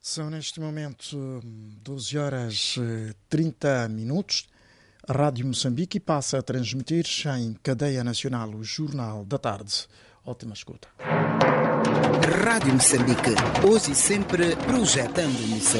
São neste momento 12 horas 30 minutos. A Rádio Moçambique passa a transmitir em cadeia nacional o Jornal da Tarde. Ótima escuta. Rádio Moçambique, hoje e sempre projetando Moçambique.